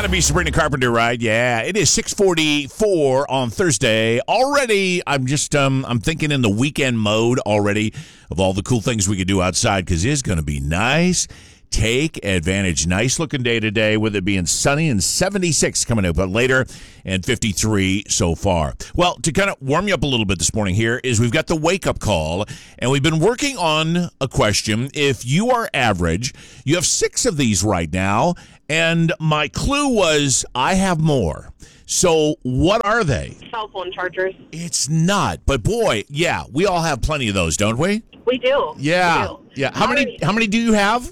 to be Sabrina Carpenter, right? Yeah, it is 6:44 on Thursday. Already, I'm thinking in the weekend mode already of all the cool things we could do outside because it is going to be nice. Take advantage. Nice looking day today with it being sunny and 76 coming up but later and 53 so far. Well, to kind of warm you up a little bit this morning here is we've got the wake up call and we've been working on a question. If you are average, you have 6 of these right now and my clue was I have more. So what are they? Cell phone chargers. It's not, but boy, yeah, we all have plenty of those, don't we? We do. Yeah. We do. Yeah. How many do you have?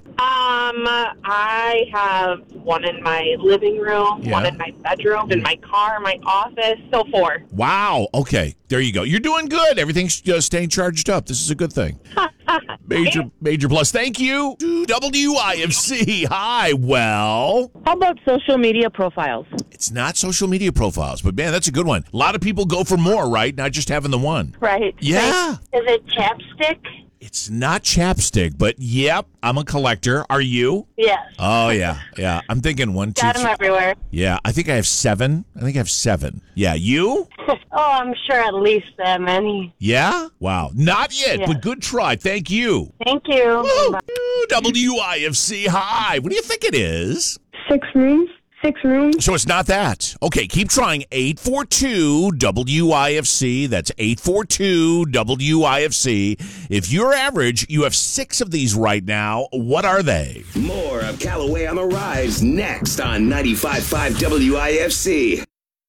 I have one in my living room, one in my bedroom, in my car, my office, so 4. Wow. Okay. There you go. You're doing good. Everything's staying charged up. This is a good thing. Major plus. Thank you. WIFC. Hi. Well. How about social media profiles? It's not social media profiles, but man, that's a good one. A lot of people go for more, right? Not just having the one. Right. Yeah. Is it chapstick? It's not chapstick, but yep, I'm a collector. Are you? Yes. Oh, yeah. Yeah. I'm thinking 1, 2, Got them everywhere. Yeah. I think I have 7. Yeah. You? I'm sure at least that many. Yeah? Wow. Not yet, Yeah. but good try. Thank you. Thank you. Woo! WIFC. Hi. What do you think it is? 6 rooms? 6 rooms? So it's not that. Okay, keep trying. 842 WIFC. That's 842 WIFC. If you're average, you have 6 of these right now. What are they? More of Callaway on the Rise next on 95.5 WIFC.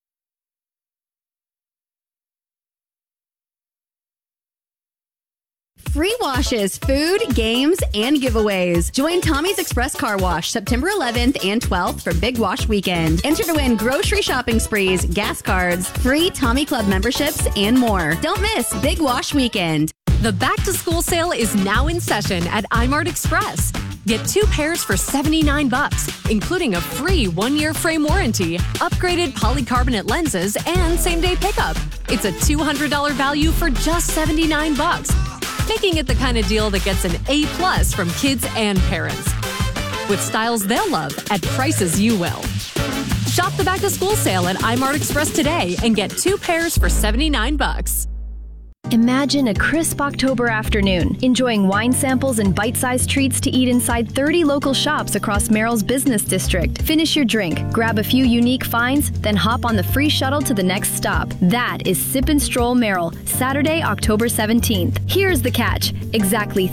Free washes, food, games, and giveaways. Join Tommy's Express Car Wash September 11th and 12th for Big Wash Weekend. Enter to win grocery shopping sprees, gas cards, free Tommy Club memberships, and more. Don't miss Big Wash Weekend. The back-to-school sale is now in session at iMart Express. Get 2 pairs for $79, including a free 1-year frame warranty, upgraded polycarbonate lenses, and same-day pickup. It's a $200 value for just $79. Making it the kind of deal that gets an A+ from kids and parents. With styles they'll love at prices you will. Shop the back-to-school sale at iMart Express today and get 2 pairs for $79. Imagine a crisp October afternoon, enjoying wine samples and bite-sized treats to eat inside 30 local shops across Merrill's business district. Finish your drink, grab a few unique finds, then hop on the free shuttle to the next stop. That is Sip and Stroll Merrill, Saturday, October 17th. Here's the catch. Exactly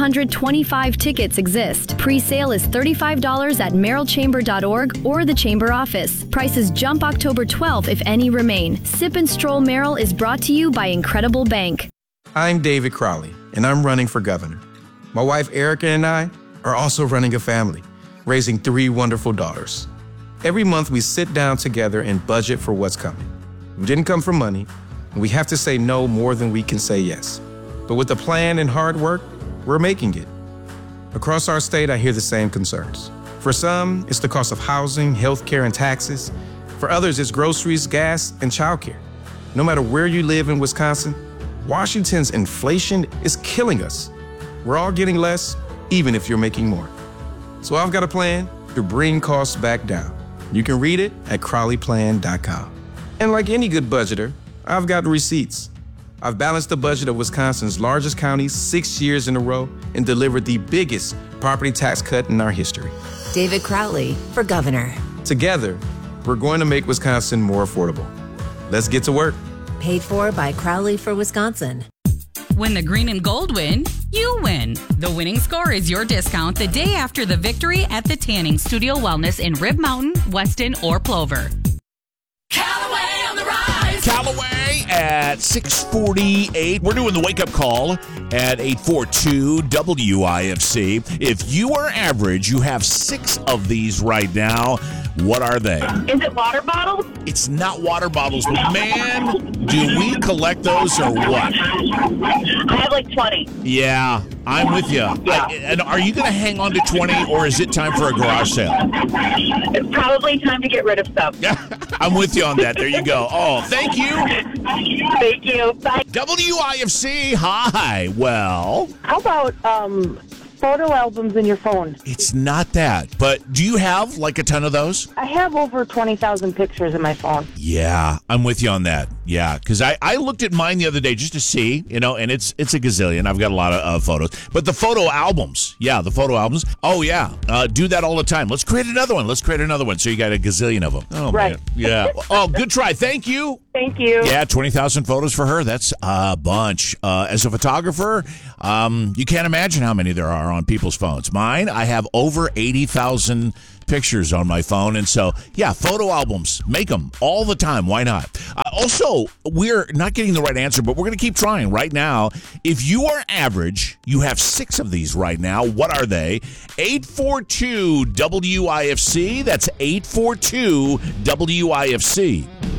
325 tickets exist. Pre-sale is $35 at merrillchamber.org or the Chamber office. Prices jump October 12th if any remain. Sip and Stroll Merrill is brought to you by Incredible Bank. I'm David Crowley, and I'm running for governor. My wife Erica and I are also running a family, raising 3 wonderful daughters. Every month we sit down together and budget for what's coming. We didn't come for money, and we have to say no more than we can say yes. But with a plan and hard work, we're making it. Across our state, I hear the same concerns. For some, it's the cost of housing, healthcare, and taxes. For others, it's groceries, gas, and childcare. No matter where you live in Wisconsin, Washington's inflation is killing us. We're all getting less, even if you're making more. So I've got a plan to bring costs back down. You can read it at CrowleyPlan.com. And like any good budgeter, I've got receipts. I've balanced the budget of Wisconsin's largest county 6 years in a row and delivered the biggest property tax cut in our history. David Crowley for governor. Together, we're going to make Wisconsin more affordable. Let's get to work. Paid for by Crowley for Wisconsin. When the green and gold win, you win. The winning score is your discount the day after the victory at the Tanning Studio Wellness in Rib Mountain, Weston, or Plover. Callaway on the Rise. Callaway at 6:48. We're doing the wake-up call at 842 WIFC. If you are average, you have 6 of these right now. What are they? Is it water bottles? It's not water bottles, but man, do we collect those or what? I have like 20. Yeah, I'm with you. Yeah. And are you going to hang on to 20 or is it time for a garage sale? It's probably time to get rid of stuff. I'm with you on that. There you go. Oh, thank you. Thank you. Bye. WIFC, hi. Well. How about photo albums in your phone. It's not that. But do you have like a ton of those? I have over 20,000 pictures in my phone. Yeah, I'm with you on that. Yeah, because I looked at mine the other day just to see, and it's a gazillion. I've got a lot of photos. But the photo albums, the photo albums. Oh, yeah, do that all the time. Let's create another one. So you got a gazillion of them. Oh, right. Man. Yeah. Oh, good try. Thank you. Thank you. Yeah, 20,000 photos for her. That's a bunch. As a photographer, you can't imagine how many there are on people's phones. Mine, I have over 80,000 pictures on my phone. And so, photo albums, make them all the time. Why not? Also, we're not getting the right answer, but we're going to keep trying right now. If you are average, you have 6 of these right now. What are they? 842-WIFC. That's 842-WIFC.